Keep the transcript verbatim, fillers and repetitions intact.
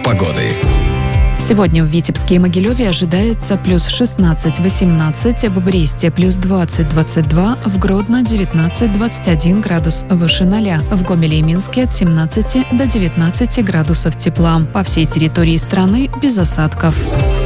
погоды. Сегодня в Витебске и Могилеве ожидается плюс шестнадцать-восемнадцать, в Бресте плюс двадцать-двадцать два, в Гродно девятнадцать-двадцать один градус выше ноля, в Гомеле и Минске от семнадцати до девятнадцати градусов тепла. По всей территории страны без осадков.